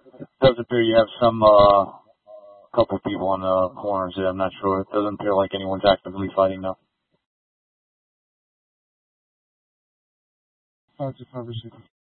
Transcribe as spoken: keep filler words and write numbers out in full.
It does appear you have some, uh, couple people on the corners there. I'm not sure. It doesn't appear like anyone's actively fighting though. Five to five or six.